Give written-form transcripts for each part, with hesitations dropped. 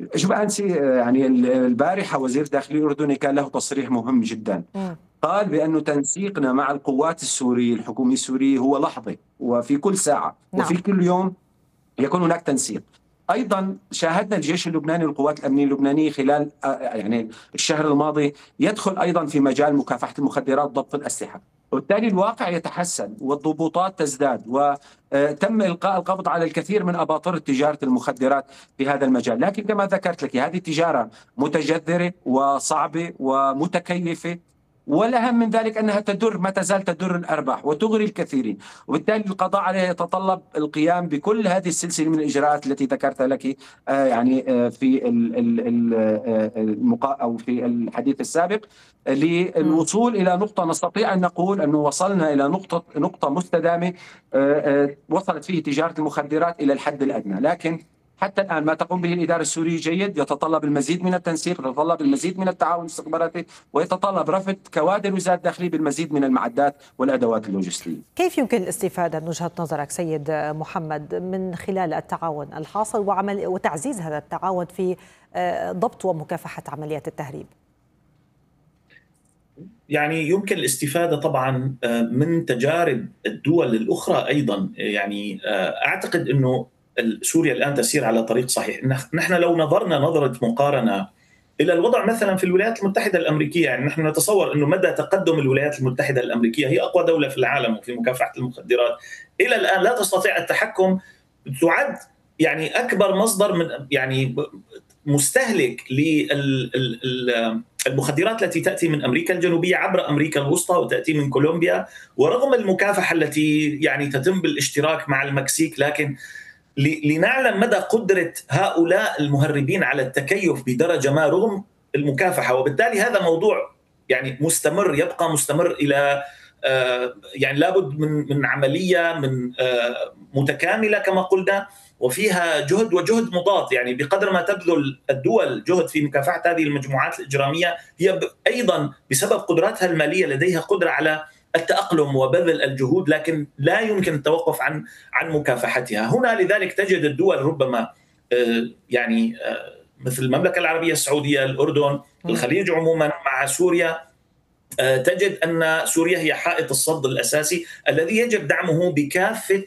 شوف أنسي، يعني البارحة وزير الداخلية الأردني كان له تصريح مهم جدا. مم. قال بأنه تنسيقنا مع القوات السورية الحكومية السورية هو لحظة، وفي كل ساعة وفي نعم. كل يوم يكون هناك تنسيق. أيضا شاهدنا الجيش اللبناني والقوات الأمنية اللبنانية خلال يعني الشهر الماضي يدخل أيضا في مجال مكافحة المخدرات وضبط الأسلحة، وبالتالي الواقع يتحسن والضبوطات تزداد، وتم إلقاء القبض على الكثير من أباطرة تجارة المخدرات في هذا المجال. لكن كما ذكرت لك هذه تجارة متجذرة وصعبة ومتكلفة، والأهم من ذلك أنها تدر، ما تزال تدر الأرباح وتغري الكثيرين، وبالتالي القضاء عليها يتطلب القيام بكل هذه السلسلة من الإجراءات التي ذكرتها لك في أو في الحديث السابق، مم. للوصول إلى نقطة نستطيع أن نقول أنه وصلنا إلى نقطة مستدامة وصلت فيه تجارة المخدرات إلى الحد الأدنى. لكن حتى الآن ما تقوم به الإدارة السورية جيد، يتطلب المزيد من التنسيق، يتطلب المزيد من التعاون الاستخباراتي، ويتطلب رفض كوادر وزارة الداخلية بالمزيد من المعدات والأدوات اللوجستية. كيف يمكن الاستفادة من وجهة نظرك سيد محمد من خلال التعاون الحاصل وتعزيز هذا التعاون في ضبط ومكافحة عمليات التهريب؟ يعني يمكن الاستفادة طبعا من تجارب الدول الأخرى أيضا. يعني أعتقد أنه سوريا الآن تسير على طريق صحيح. نحن لو نظرنا نظرة مقارنة إلى الوضع مثلا في الولايات المتحدة الأمريكية، يعني نحن نتصور أنه مدى تقدم الولايات المتحدة الأمريكية، هي أقوى دولة في العالم في مكافحة المخدرات، إلى الآن لا تستطيع التحكم. تعد يعني أكبر مصدر من يعني مستهلك للمخدرات التي تأتي من أمريكا الجنوبية عبر أمريكا الوسطى وتأتي من كولومبيا، ورغم المكافحة التي يعني تتم بالاشتراك مع المكسيك، لكن لنعلم مدى قدرة هؤلاء المهربين على التكيف بدرجة ما رغم المكافحة. وبالتالي هذا موضوع يعني مستمر، يبقى مستمر إلى يعني لابد من عملية من متكاملة كما قلنا، وفيها جهد وجهد مضاد. يعني بقدر ما تبذل الدول جهد في مكافحة هذه المجموعات الإجرامية، هي أيضا بسبب قدراتها المالية لديها قدرة على التأقلم وبذل الجهود، لكن لا يمكن التوقف عن مكافحتها هنا. لذلك تجد الدول ربما يعني مثل المملكة العربية السعودية، الأردن، الخليج عموما مع سوريا، تجد أن سوريا هي حائط الصد الأساسي الذي يجب دعمه بكافة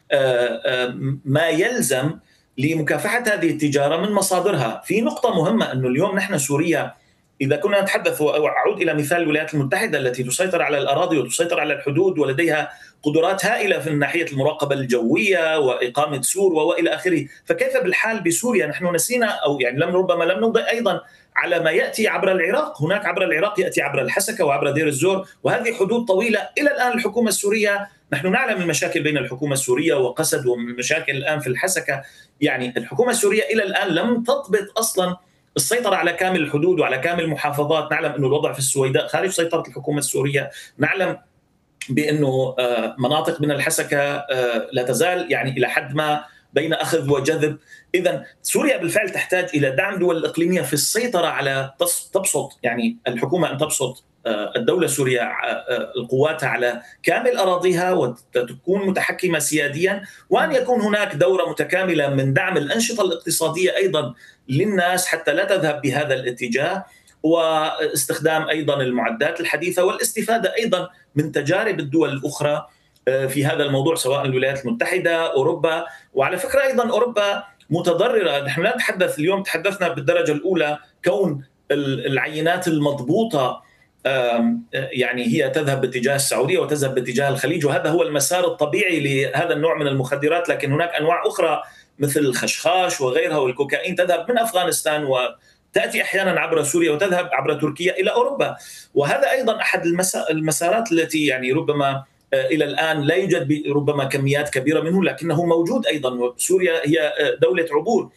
ما يلزم لمكافحة هذه التجارة من مصادرها. في نقطة مهمة، أنه اليوم نحن سوريا إذا كنا نتحدث، وأعود إلى مثال الولايات المتحدة التي تسيطر على الأراضي وتسيطر على الحدود ولديها قدرات هائلة في ناحية المراقبة الجوية وإقامة سور وإلى آخره، فكيف بالحال بسوريا؟ نحن نسينا أو يعني ربما لم نضئ أيضا على ما يأتي عبر العراق. هناك عبر العراق يأتي عبر الحسكة وعبر دير الزور، وهذه حدود طويلة. إلى الآن الحكومة السورية، نحن نعلم المشاكل بين الحكومة السورية وقسد، والمشاكل الآن في الحسكة. يعني الحكومة السورية إلى الآن لم تضبط أصلا السيطرة على كامل الحدود وعلى كامل المحافظات. نعلم أن الوضع في السويداء خارج سيطرة الحكومة السورية، نعلم بأنه مناطق من الحسكة لا تزال يعني إلى حد ما بين أخذ وجذب. إذن سوريا بالفعل تحتاج إلى دعم دول الإقليمية في السيطرة على تبسط، يعني الحكومة أن تبسط الدولة السورية قواتها على كامل أراضيها وتكون متحكمة سياديا، وأن يكون هناك دورة متكاملة من دعم الأنشطة الاقتصادية أيضا للناس حتى لا تذهب بهذا الاتجاه، واستخدام أيضا المعدات الحديثة والاستفادة أيضا من تجارب الدول الأخرى في هذا الموضوع، سواء الولايات المتحدة، أوروبا. وعلى فكرة أيضا أوروبا متضررة. نحن لا نتحدث اليوم، تحدثنا بالدرجة الأولى كون العينات المضبوطة يعني هي تذهب باتجاه السعودية وتذهب باتجاه الخليج، وهذا هو المسار الطبيعي لهذا النوع من المخدرات. لكن هناك أنواع أخرى مثل الخشخاش وغيرها والكوكايين تذهب من أفغانستان وتأتي أحيانا عبر سوريا وتذهب عبر تركيا إلى أوروبا. وهذا أيضا أحد المسارات التي يعني ربما إلى الآن لا يوجد ربما كميات كبيرة منه، لكنه موجود أيضا. وسوريا هي دولة عبور،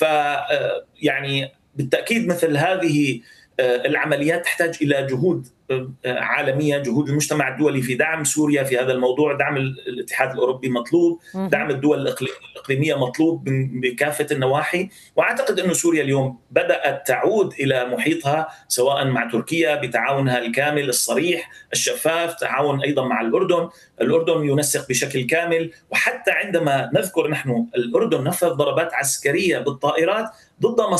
يعني بالتأكيد مثل هذه العمليات تحتاج إلى جهود عالمية، جهود المجتمع الدولي في دعم سوريا في هذا الموضوع. دعم الاتحاد الأوروبي مطلوب، دعم الدول الإقليمية مطلوب بكافة النواحي. وأعتقد أن سوريا اليوم بدأت تعود إلى محيطها، سواء مع تركيا بتعاونها الكامل الصريح الشفاف، تعاون أيضا مع الأردن ينسق بشكل كامل. وحتى عندما نذكر نحن الأردن نفذ ضربات عسكرية بالطائرات ضد